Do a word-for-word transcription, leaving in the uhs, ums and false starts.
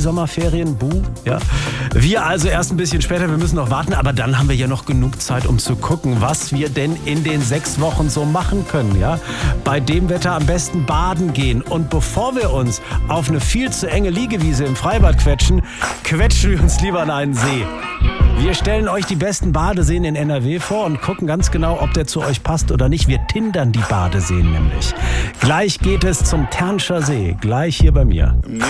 Sommerferien, buh, ja. Wir also erst ein bisschen später, wir müssen noch warten, aber dann haben wir ja noch genug Zeit, um zu gucken, was wir denn in den sechs Wochen so machen können, ja. Bei dem Wetter am besten baden gehen. Und bevor wir uns auf eine viel zu enge Liegewiese im Freibad quetschen, quetschen wir uns lieber an einen See. Wir stellen euch die besten Badeseen in N R W vor und gucken ganz genau, ob der zu euch passt oder nicht. Wir tindern die Badeseen nämlich. Gleich geht es zum Ternscher See, gleich hier bei mir.